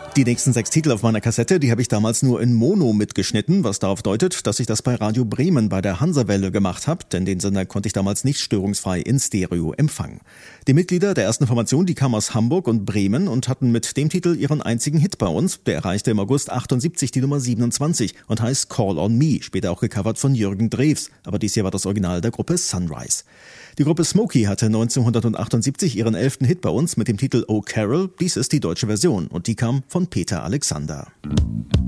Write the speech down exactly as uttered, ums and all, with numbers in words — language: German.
Die nächsten sechs Titel auf meiner Kassette, die habe ich damals nur in Mono mitgeschnitten, was darauf deutet, dass ich das bei Radio Bremen bei der Hansa-Welle gemacht habe, denn den Sender konnte ich damals nicht störungsfrei in Stereo empfangen. Die Mitglieder der ersten Formation, die kamen aus Hamburg und Bremen und hatten mit dem Titel ihren einzigen Hit bei uns. Der erreichte im August achtundsiebzig die Nummer siebenundzwanzig und heißt Call on Me, später auch gecovert von Jürgen Drews, aber dies hier war das Original der Gruppe Sunrise. Die Gruppe Smokey hatte neunzehnhundertachtundsiebzig ihren elften Hit bei uns mit dem Titel Oh Carol. Dies ist die deutsche Version und die kam von Peter Alexander.